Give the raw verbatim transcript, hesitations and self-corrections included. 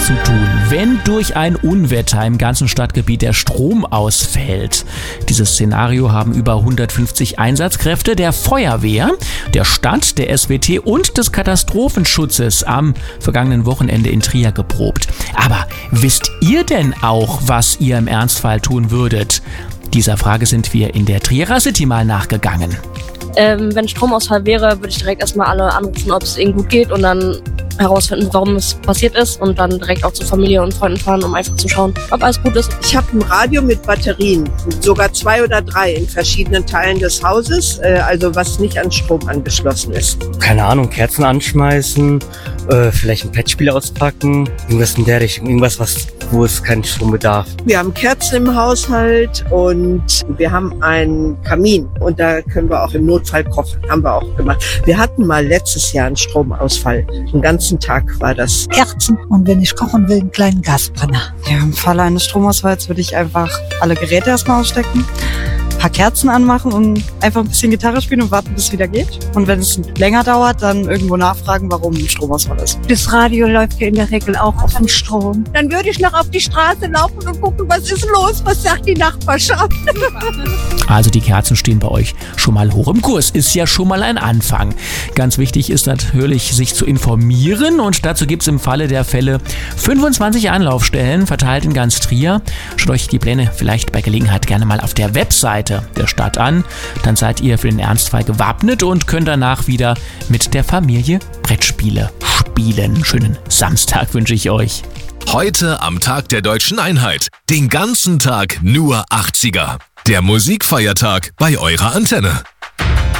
zu tun, wenn durch ein Unwetter im ganzen Stadtgebiet der Strom ausfällt? Dieses Szenario haben über hundertfünfzig Einsatzkräfte der Feuerwehr, der Stadt, der S W T und des Katastrophenschutzes am vergangenen Wochenende in Trier geprobt. Aber wisst ihr denn auch, was ihr im Ernstfall tun würdet? Dieser Frage sind wir in der Trierer City mal nachgegangen. Ähm, wenn Stromausfall wäre, würde ich direkt erstmal alle anrufen, ob es ihnen gut geht und dann herausfinden, warum es passiert ist und dann direkt auch zu Familie und Freunden fahren, um einfach zu schauen, ob alles gut ist. Ich habe ein Radio mit Batterien, sogar zwei oder drei in verschiedenen Teilen des Hauses, äh, also was nicht an Strom angeschlossen ist. Keine Ahnung, Kerzen anschmeißen, äh, vielleicht ein Patchspiel auspacken, irgendwas in der Richtung, irgendwas, was, wo es keinen Strom bedarf. Wir haben Kerzen im Haushalt und wir haben einen Kamin und da können wir auch im Notfall kochen, haben wir auch gemacht. Wir hatten mal letztes Jahr einen Stromausfall, einen ganzen Tag war das. Kerzen und wenn ich kochen will, einen kleinen Gasbrenner. Ja, im Falle eines Stromausfalls würde ich einfach alle Geräte erstmal ausstecken, ein paar Kerzen anmachen und einfach ein bisschen Gitarre spielen und warten, bis es wieder geht. Und wenn es länger dauert, dann irgendwo nachfragen, warum ein Stromausfall ist. Das Radio läuft ja in der Regel auch auf dem Strom. Dann würde ich noch auf die Straße laufen und gucken, was ist los, was sagt die Nachbarschaft. Also die Kerzen stehen bei euch schon mal hoch im Kurs. Ist ja schon mal ein Anfang. Ganz wichtig ist natürlich, sich zu informieren und dazu gibt es im Falle der Fälle fünfundzwanzig Anlaufstellen verteilt in ganz Trier. Schaut euch die Pläne vielleicht bei Gelegenheit gerne mal auf der Webseite der Stadt an. Dann seid ihr für den Ernstfall gewappnet und könnt danach wieder mit der Familie Brettspiele spielen. Schönen Samstag wünsche ich euch. Heute am Tag der Deutschen Einheit. Den ganzen Tag nur achtziger. Der Musikfeiertag bei eurer Antenne.